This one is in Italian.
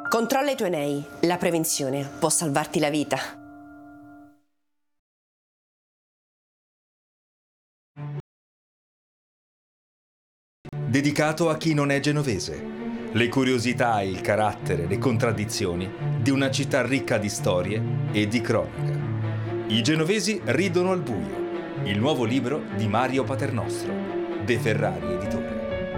Controlla i tuoi nei. La prevenzione può salvarti la vita. Dedicato a chi non è genovese. Le curiosità, il carattere, le contraddizioni di una città ricca di storie e di cronaca. I genovesi ridono al buio. Il nuovo libro di Mario Paternostro, De Ferrari Editore.